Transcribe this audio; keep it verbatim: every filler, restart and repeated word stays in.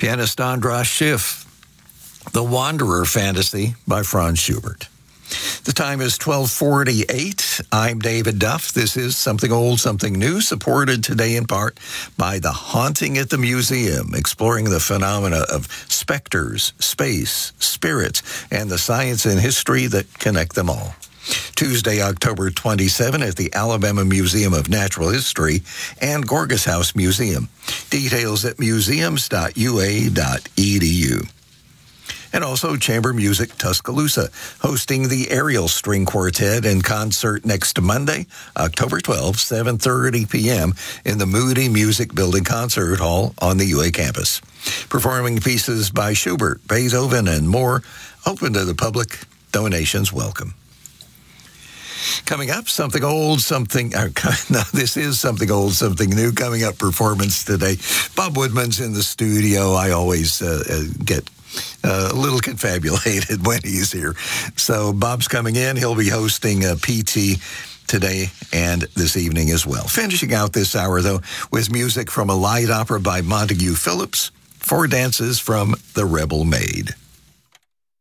Pianist Andras Schiff, The Wanderer Fantasy by Franz Schubert. The time is twelve forty-eight. I'm David Duff. This is Something Old, Something New, supported today in part by The Haunting at the Museum, exploring the phenomena of specters, space, spirits, and the science and history that connect them all. Tuesday, October twenty-seventh at the Alabama Museum of Natural History and Gorgas House Museum. Details at museums dot u a dot e d u. And also Chamber Music Tuscaloosa, hosting the Ariel String Quartet in concert next Monday, October twelfth, seven thirty p.m. in the Moody Music Building Concert Hall on the U A campus. Performing pieces by Schubert, Beethoven, and more, open to the public. Donations welcome. Coming up, something old, something, uh, no, this is something old, something new. Coming up, performance today. Bob Woodman's in the studio. I always uh, uh, get uh, a little confabulated when he's here. So Bob's coming in. He'll be hosting a P T today and this evening as well. Finishing out this hour, though, with music from a light opera by Montague Phillips, four dances from The Rebel Maid.